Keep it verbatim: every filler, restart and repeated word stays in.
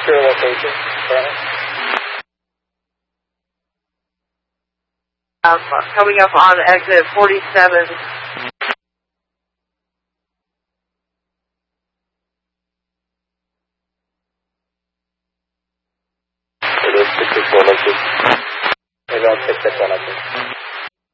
your location, Brandon? Um, coming up on exit forty-seven.